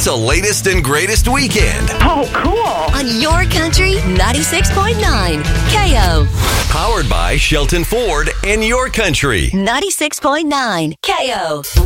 It's a latest and greatest weekend. Oh, cool. On Your Country 96.9 KO. Powered by Shelton Ford and Your Country. 96.9 KO.